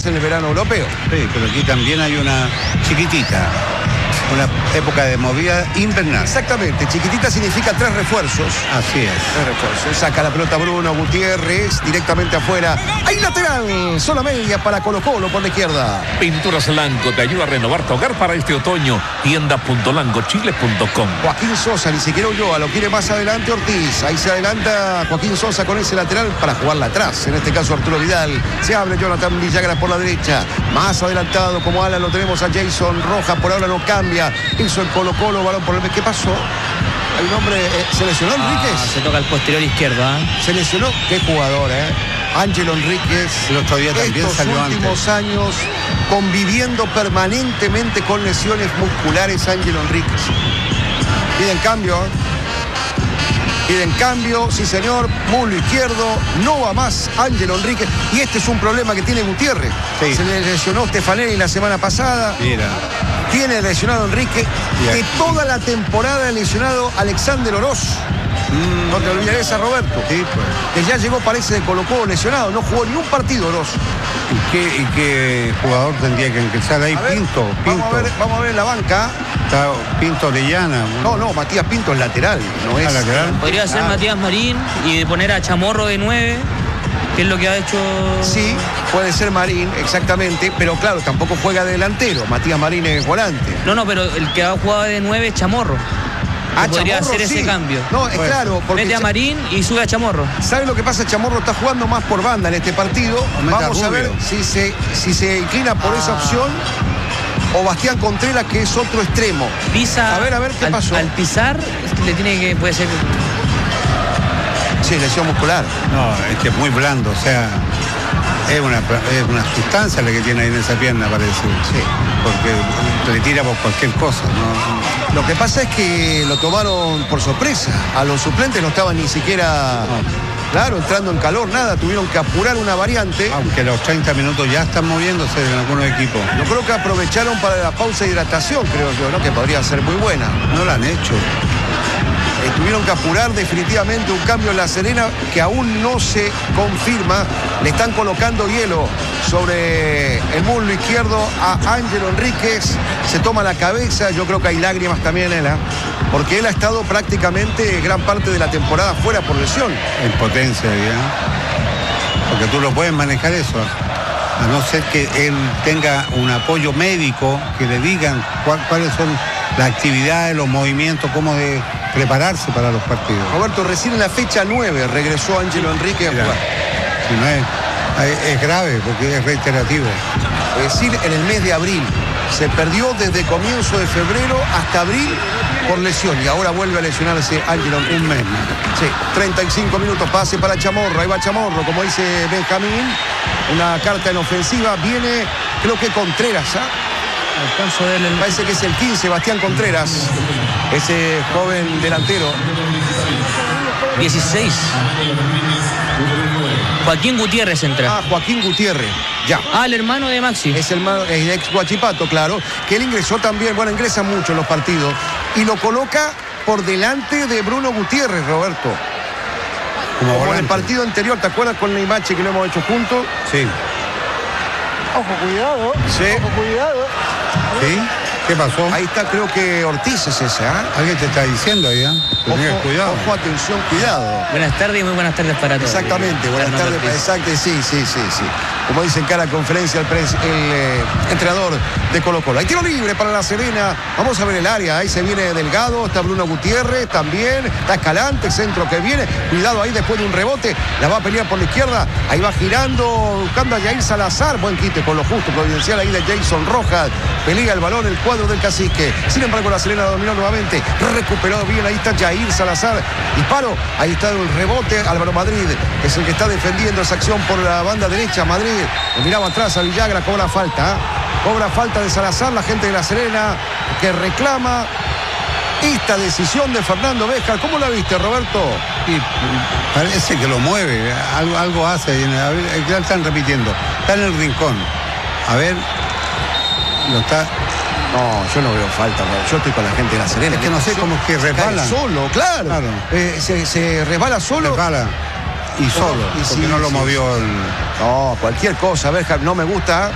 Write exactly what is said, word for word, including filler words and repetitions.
en el verano europeo. Sí, pero aquí también hay una chiquitita. Una época de movida invernal. Exactamente, chiquitita significa tres refuerzos. Así es. Tres refuerzos. Saca la pelota Bruno Gutiérrez directamente afuera. ¡Hay lateral! Sola media para Colo Colo por la izquierda. Pinturas Lanco te ayuda a renovar tu hogar para este otoño. tienda punto lanco chile punto com. Joaquín Sosa, ni siquiera Ulloa, lo quiere más adelante Ortiz. Ahí se adelanta Joaquín Sosa con ese lateral para jugarla atrás. En este caso Arturo Vidal. Se abre Jonathan Villagra por la derecha. Más adelantado como ala lo tenemos a Jason Rojas. Por ahora no cambia. Hizo el Colo Colo, balón por el... ¿Qué pasó? El hombre eh, se lesionó Enríquez. Ah, se toca el posterior izquierdo, ¿eh? Se lesionó. Qué jugador, ¿eh? Ángelo Enríquez. El otro día también estos salió últimos antes. años conviviendo permanentemente con lesiones musculares. Ángelo Enríquez. Piden cambio, ¿eh? Piden cambio, sí señor, muslo izquierdo, no va más Ángelo Enríquez. Y este es un problema que tiene Gutiérrez. Sí. Se le lesionó Stefanelli la semana pasada. Mira. Tiene lesionado Enrique. Que toda la temporada ha lesionado Alexander Oroz. Mm, no te olvides a Roberto. Sí, pues. Que ya llegó, parece, de Colo Colo lesionado. No jugó ni un partido Oroz. ¿Y qué, y qué jugador tendría que empezar ahí? A ver, Pinto, Pinto. Vamos a ver, vamos a ver en la banca. Está Pinto Orellana. No, no, Matías Pinto es lateral. No es Ah, lateral. Podría ser Ah. Matías Marín y poner a Chamorro de nueve, que es lo que ha hecho... Sí, puede ser Marín, exactamente, pero claro, tampoco juega de delantero. Matías Marín es volante. No, no, pero el que ha jugado de nueve es Chamorro. Ah, podría Chamorro, hacer sí. ese cambio. No, es Bueno, claro, porque Mete a Marín y sube a Chamorro. ¿sabe lo que pasa? Chamorro está jugando más por banda en este partido. mete a Vamos a Rubio. ver si se, si se inclina por esa Ah. opción o Bastián Contreras, que es otro extremo. Pisa... A ver, a ver, ¿qué al, pasó? Al pisar, le tiene que... Puede ser... Sí, lesión muscular. No, es que es muy blando, o sea, es una, es una sustancia la que tiene ahí en esa pierna, parece. Sí. Porque le tira por cualquier cosa, ¿no? Lo que pasa es que lo tomaron por sorpresa. A los suplentes no estaban ni siquiera, claro, entrando en calor, nada. Tuvieron que apurar una variante. Aunque los treinta minutos ya están moviéndose en algunos equipos. Yo creo que aprovecharon para la pausa de hidratación, creo yo, ¿no? Que podría ser muy buena. No lo han hecho. Eh, tuvieron que apurar definitivamente un cambio en La Serena que aún no se confirma. Le están colocando hielo sobre el muslo izquierdo a Ángelo Enríquez. Se toma la cabeza, yo creo que hay lágrimas también en él, ¿eh? Porque él ha estado prácticamente gran parte de la temporada fuera por lesión. En potencia, ¿ya? Porque tú lo puedes manejar eso. A no ser que él tenga un apoyo médico, que le digan cuál- cuáles son las actividades, los movimientos, cómo de prepararse para los partidos. Roberto, recién en la fecha nueve regresó Ángelo Enríquez a Mira, jugar. si no es, es, es grave porque es reiterativo. Es decir, en el mes de abril. Se perdió desde comienzo de febrero hasta abril por lesión y ahora vuelve a lesionarse Ángelo Enríquez. Un mes. Sí, treinta y cinco minutos, pase para Chamorro, ahí va Chamorro, como dice Benjamín, una carta en ofensiva, viene, creo que Contreras, ¿ah? Alcanzo a ver el... Parece que es el quince, Bastián Contreras, ese joven delantero. dieciséis. Joaquín Gutiérrez entra. Ah, Joaquín Gutiérrez, ya. Ah, el hermano de Maxi. Es el, ma- el ex Guachipato, claro, que él ingresó también, bueno, ingresa mucho en los partidos, y lo coloca por delante de Bruno Gutiérrez, Roberto. Como Como en el volante. partido anterior, ¿te acuerdas con Neymache que lo hemos hecho juntos? Sí. Ojo, cuidado. Sí. Ojo, cuidado. ¿Sí? ¿Qué pasó? Ahí está, creo que Ortiz es ese, ¿ah? Alguien te está diciendo ahí, ¿eh? Que tengas Ojo, cuidado. ojo, atención, cuidado. Buenas tardes y muy buenas tardes para todos. Exactamente, buenas Fernando tardes. Ortiz. Exacto, sí, sí, sí, sí. Como dice en cada conferencia el, pres- el eh, entrenador de Colo Colo. Hay tiro libre para La Serena. Vamos a ver el área. Ahí se viene Delgado, está Bruno Gutiérrez también. Está Escalante, centro que viene. Cuidado ahí después de un rebote. La va a pelear por la izquierda. Ahí va girando, buscando a Jair Salazar. Buen quite con lo justo, providencial ahí de Jason Rojas. Pelea el balón el cuadro del Cacique. Sin embargo, La Serena dominó nuevamente. Recuperado bien. Ahí está Jair Salazar. Disparo. Ahí está el rebote. Álvaro Madrid es el que está defendiendo esa acción por la banda derecha. Madrid lo miraba atrás a Villagra. Cobra falta. ¿eh? Cobra falta de Salazar. La gente de La Serena que reclama esta decisión de Fernando Béjar. ¿Cómo la viste, Roberto? Y parece que lo mueve, algo, algo hace. A ver, ya están repitiendo. Está en el rincón. A ver, lo está. No, yo no veo falta. Yo estoy con la gente de La Serena. Es que no sé cómo es que Cae resbala. solo, claro. Claro. Eh, se, se resbala solo. Resbala. Y solo, Y porque sí, no lo sí, movió el. No, cualquier cosa. Béjar no me gusta.